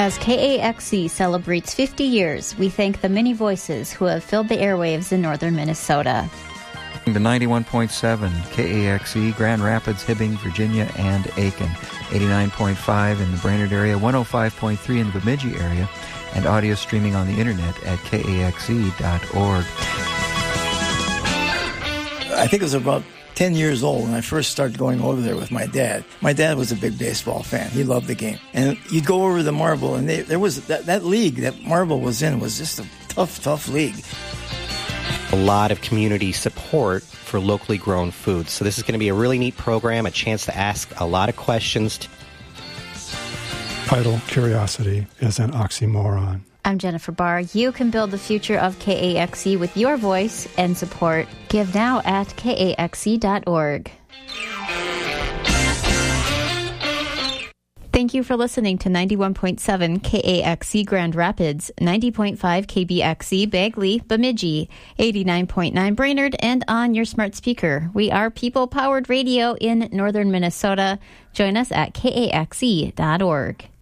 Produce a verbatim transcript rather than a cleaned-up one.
As K A X E celebrates fifty years, we thank the many voices who have filled the airwaves in northern Minnesota. The ninety-one point seven K A X E, Grand Rapids, Hibbing, Virginia, and Aiken. eighty-nine point five in the Brainerd area, one oh five point three in the Bemidji area, and audio streaming on the internet at K A X E dot org. I think it was about ten years old when I first started going over there with my dad. My dad was a big baseball fan. He loved the game. And you'd go over the Marble, and they, there was that, that league that Marble was in was just a tough, tough league. A lot of community support for locally grown foods. So this is going to be a really neat program, a chance to ask a lot of questions. Idle curiosity is an oxymoron. I'm Jennifer Barr. You can build the future of K A X E with your voice and support. Give now at K A X E dot org. Thank you for listening to ninety-one point seven K A X E Grand Rapids, ninety point five K B X E Bagley, Bemidji, eighty-nine point nine Brainerd, and on your smart speaker. We are people-powered radio in northern Minnesota. Join us at K A X E dot org.